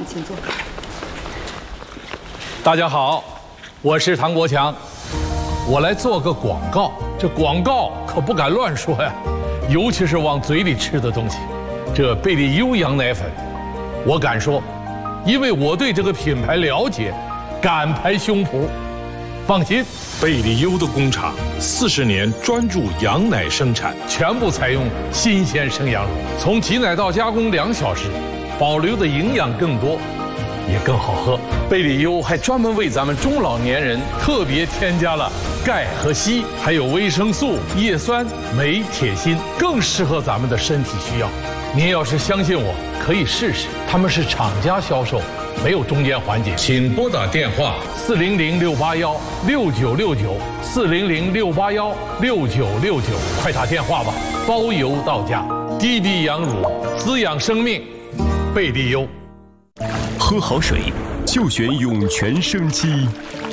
请坐。 大家好，我是唐国强，我来做个广告。这广告可不敢乱说呀，尤其是往嘴里吃的东西。这贝利优羊奶粉，我敢说，因为我对这个品牌了解，敢拍胸脯。放心， 贝利优的工厂40年专注羊奶生产， 全部采用新鲜生羊乳，从挤奶到加工2小时，保留的营养更多，也更好喝。贝利优还专门为咱们中老年人特别添加了钙和硒，还有维生素、叶酸、镁、铁、锌，更适合咱们的身体需要。您要是相信我，可以试试。他们是厂家销售，没有中间环节。请拨打电话400-681-6969，400-681-6969，快打电话吧，包邮到家。滴滴羊乳，滋养生命，贝利优。 喝好水就选涌泉生机。